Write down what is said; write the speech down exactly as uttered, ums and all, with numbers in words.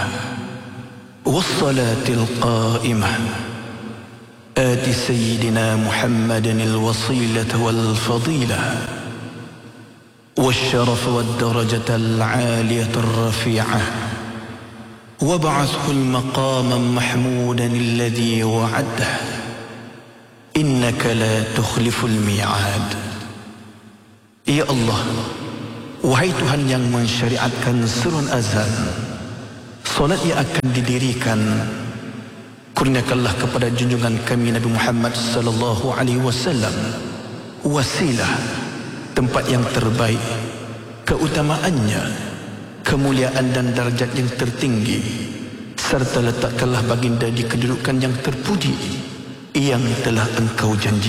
والصلاة القائمة آت سيدنا محمد الوصيلة والفضيلة والشرف والدرجة العالية الرفيعة وابعثه المقاما محمودا الذي وعده إنك لا تخلف الميعاد. Ya Allah, wahai Tuhan yang mensyariatkan serun azan, solat yang akan didirikan, kurniakanlah kepada junjungan kami Nabi Muhammad sallallahu alaihi wasallam wasilah, tempat yang terbaik, keutamaannya, kemuliaan dan darjat yang tertinggi, serta letakkanlah baginda di kedudukan yang terpuji yang telah engkau janji.